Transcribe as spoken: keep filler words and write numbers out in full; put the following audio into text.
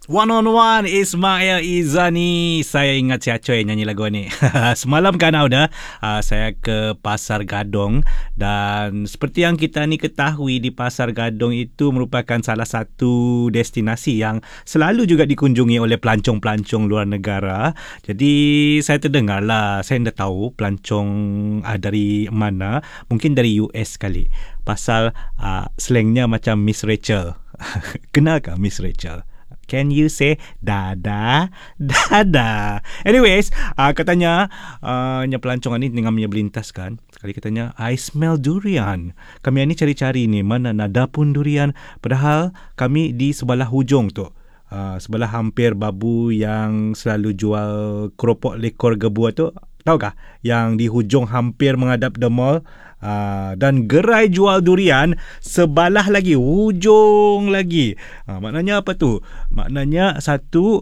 One on one, Ismail Izani. Saya ingat si Acoy nyanyi lagu ni. Semalam kan Auda, uh, saya ke Pasar Gadong. Dan seperti yang kita ni ketahui, di Pasar Gadong itu merupakan salah satu destinasi yang selalu juga dikunjungi oleh pelancong-pelancong luar negara. Jadi saya terdengar lah, saya tidak tahu pelancong uh, dari mana. Mungkin dari U S kali. Pasal uh, slangnya macam Miss Rachel. Kenalkah Miss Rachel? Can you say dada? Dada. Anyways, uh, katanya uh, nya pelancongan ni tengah punya berlintas kan. Sekali katanya, I smell durian. Kami ni cari-cari ni mana nada pun durian. Padahal kami di sebelah hujung tu. Uh, sebelah hampir babu yang selalu jual keropok lekor gebua tu. Tahukah? Yang di hujung hampir menghadap the mall. Uh, dan gerai jual durian sebelah lagi, hujung lagi. Uh, maknanya apa tu? Maknanya satu,